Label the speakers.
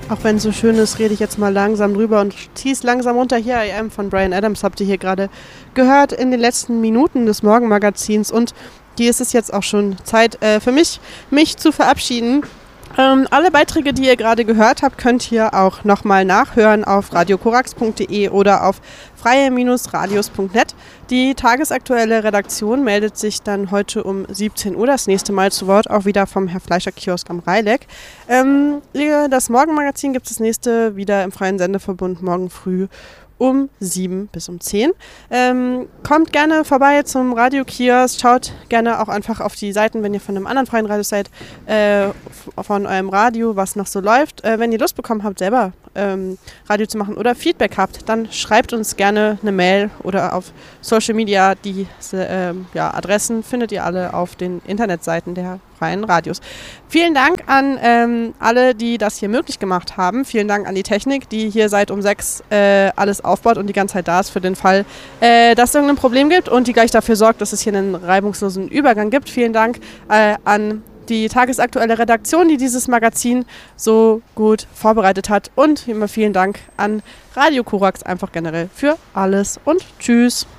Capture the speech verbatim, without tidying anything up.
Speaker 1: Auch wenn es so schön ist, rede ich jetzt mal langsam drüber und ziehe es langsam runter. Hier I Am von Bryan Adams habt ihr hier gerade gehört in den letzten Minuten des Morgenmagazins. Und hier ist es jetzt auch schon Zeit äh, für mich, mich zu verabschieden. Ähm, alle Beiträge, die ihr gerade gehört habt, könnt ihr auch nochmal nachhören auf radio korax punkt de oder auf freie Radios punkt net. Die tagesaktuelle Redaktion meldet sich dann heute um siebzehn Uhr das nächste Mal zu Wort, auch wieder vom Herr Fleischer-Kiosk am Reileck. Ähm, das Morgenmagazin gibt es das nächste wieder im Freien Sendeverbund morgen früh um sieben bis um zehn. Ähm, kommt gerne vorbei zum Radiokiosk, schaut gerne auch einfach auf die Seiten, wenn ihr von einem anderen freien Radio seid, äh, von eurem Radio, was noch so läuft. Äh, wenn ihr Lust bekommen habt, selber ähm, Radio zu machen oder Feedback habt, dann schreibt uns gerne eine Mail oder auf Social Media. Die äh, ja, Adressen findet ihr alle auf den Internetseiten der freien Radios. Vielen Dank an ähm, alle, die das hier möglich gemacht haben. Vielen Dank an die Technik, die hier seit um sechs äh, alles aufbaut und die ganze Zeit da ist für den Fall, äh, dass es irgendein Problem gibt und die gleich dafür sorgt, dass es hier einen reibungslosen Übergang gibt. Vielen Dank äh, an die tagesaktuelle Redaktion, die dieses Magazin so gut vorbereitet hat. Und immer vielen Dank an Radio Korax einfach generell für alles und tschüss.